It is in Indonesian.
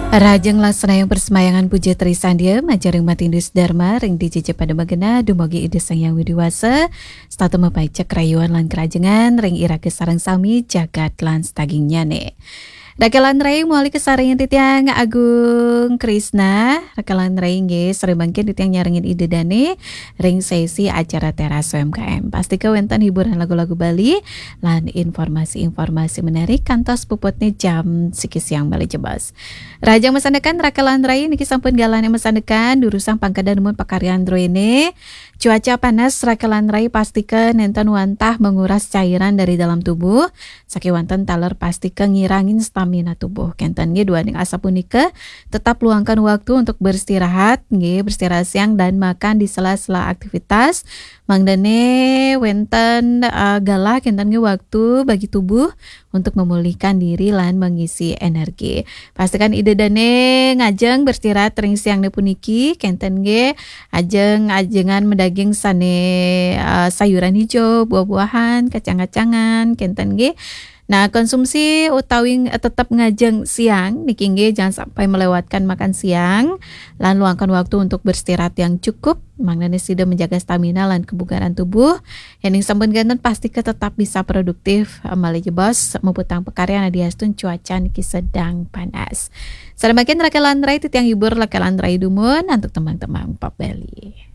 Rajeng laksana yang persemayangan puja Trisandia majaring matindus dharma ring dijejeh pada magena dumugi ide sang yang widiwasa statu mapaica krayuan lan kerajengan ring irage sareng sami jagat lan staging nyane. Rakalan Rai muali kesaringan titiang Agung Krisna. Rakalan Rai nggih sering mangkin titiang nyaringin ide dane ring sesi acara teras UMKM. Pasti kewenten hiburan lagu-lagu Bali lan informasi-informasi menarik kantos puputnya jam siki siang Bali jebas. Rajang mesandekan Rakalan Rai niki sampun galane mesandekan durusang pangkadan mun pakaryan ini. Cuaca panas Rakalan Rai pastikan nenten wantah menguras cairan dari dalam tubuh. Sakiwanten taler pastikan ngirangin stamina tubuh. Kenten nggih dua ning asa punika tetap luangkan waktu untuk beristirahat nggih, beristirahat siang dan makan di sela-sela aktivitas. Mangdane wenten galah kenten nggih waktu bagi tubuh untuk memulihkan diri lan mengisi energi. Pastikan ide dane ngajeng beristirahat ring siang puniki kenten nggih ajengan mendaging sane sayuran hijau, buah-buahan, kacang-kacangan kenten nggih. Nah, konsumsi utawi tetap ngajeng siang niki nggih jangan sampai melewatkan makan siang lan luangkan waktu untuk beristirahat yang cukup mangdane sida menjaga stamina lan kebugaran tubuh. Yang sampun ganten pasti tetap bisa produktif amali jebos meputang pekaryan adiastun cuaca niki sedang panas. Salamaken Rakalan Rai titiang hibur Rakalan Rai dumun untuk teman-teman Pop Bali.